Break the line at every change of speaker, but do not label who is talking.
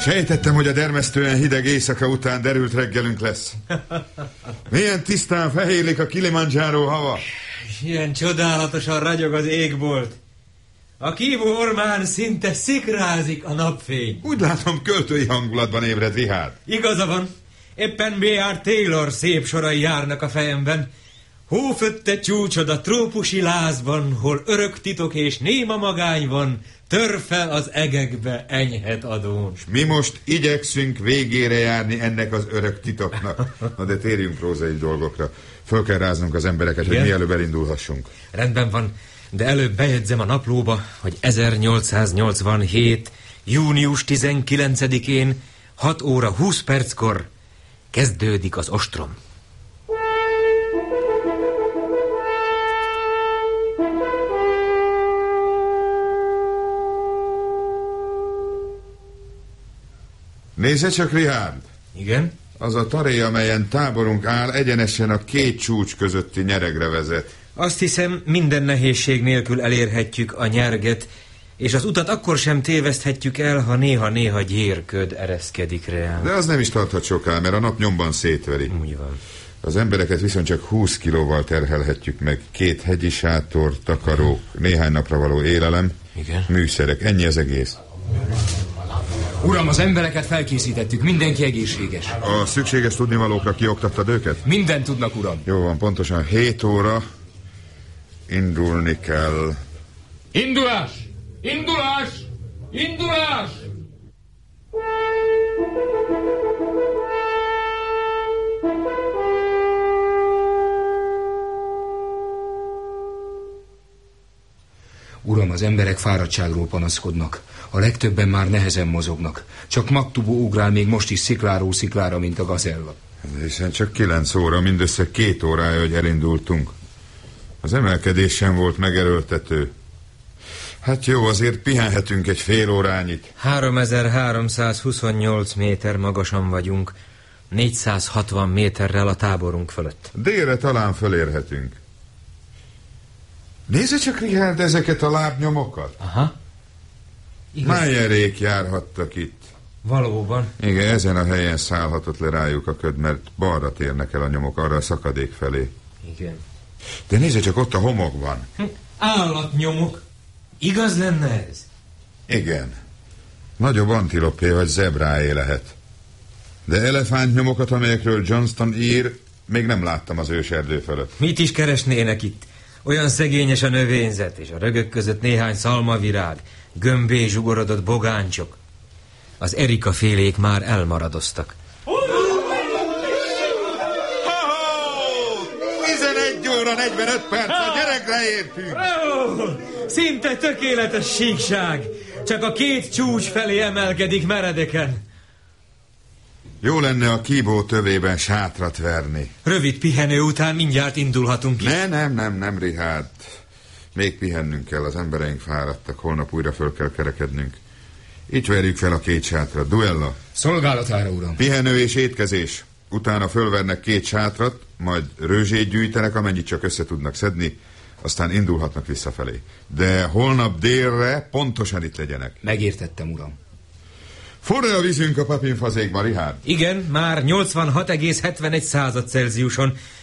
Sejtettem, hogy a dermesztően hideg éjszaka után derült reggelünk lesz. Milyen tisztán fehérlik a Kilimanjaro hava.
Ilyen csodálatosan ragyog az égbolt. A kívó ormán szinte szikrázik a napfény.
Úgy látom, költői hangulatban ébred Richard.
Igaza van. Éppen B.R. Taylor szép sorai járnak a fejemben. Hófötte csúcsod a trópusi lázban, hol örök titok és néma magány van, tör fel az egekbe enyhet adón.
És mi most igyekszünk végére járni ennek az örök titoknak. Na de térjünk prózai dolgokra. Föl kell ráznunk az embereket, igen? Hogy mielőbb elindulhassunk.
Rendben van, de előbb bejegyzem a naplóba, hogy 1887. június 19-én 6 óra 20 perckor kezdődik az ostrom.
Nézze csak, Richard!
Igen?
Az a taré, amelyen táborunk áll, egyenesen a két csúcs közötti nyeregre vezet.
Azt hiszem, minden nehézség nélkül elérhetjük a nyerget, és az utat akkor sem téveszthetjük el, ha néha-néha gyérköd ereszkedik reám.
De az nem is tarthat soká, mert a nap nyomban szétveri.
Úgy van.
Az embereket viszont csak 20 kilóval terhelhetjük meg. 2 hegyi sátor, takarók, néhány napra való élelem,
igen?
Műszerek, ennyi az egész.
Uram, az embereket felkészítettük, mindenki egészséges.
A szükséges tudnivalókra kioktattad őket?
Mindent tudnak, uram.
Jó van, pontosan 7 óra indulni kell.
Indulás! Indulás! Indulás! Uram, az emberek fáradtságról panaszkodnak. A legtöbben már nehezen mozognak. Csak Maktubu ugrál még most is szikláról sziklára, mint a gazella.
Hiszen csak 9 óra, mindössze 2 órája, hogy elindultunk. Az emelkedés sem volt megerőltető. Hát jó, azért pihenhetünk egy fél órányit.
3328 méter magasan vagyunk, 460 méterrel a táborunk fölött.
Délre talán fölérhetünk. Nézze csak, Richard, ezeket a lábnyomokat.
Aha.
Májerék járhattak itt.
Valóban.
Igen, ezen a helyen szállhatott le rájuk a köd, mert balra térnek el a nyomok, arra a szakadék felé.
Igen.
De nézze csak, ott a homokban.
Állatnyomok. Igaz lenne ez?
Igen. Nagyobb antilopé vagy zebráé lehet. De elefántnyomokat, amelyekről Johnston ír, még nem láttam az őserdő fölött.
Mit is keresnének itt? Olyan szegényes a növényzet, és a rögök között néhány szalmavirág, gömbé zsugorodott bogáncsok. Az erika félék már elmaradoztak.
11 óra 45 perc, a gyerekre értünk.
Szinte tökéletes síkság. Csak a 2 csúcs felé emelkedik meredeken.
Jó lenne a kíbó tövében sátrat verni.
Rövid pihenő után mindjárt indulhatunk is.
Nem, Richard. Még pihennünk kell, az embereink fáradtak, holnap újra föl kell kerekednünk. Itt verjük fel a 2 sátrat. Duella.
Szolgálatára, uram.
Pihenő és étkezés. Utána fölvernek 2 sátrat, majd rőzsét gyűjtenek, amennyit csak össze tudnak szedni, aztán indulhatnak visszafelé. De holnap délre pontosan itt legyenek.
Megértettem, uram.
Forra a vízünk a papinfazékban, Richard?
Igen, már 86,71 Celsiuson,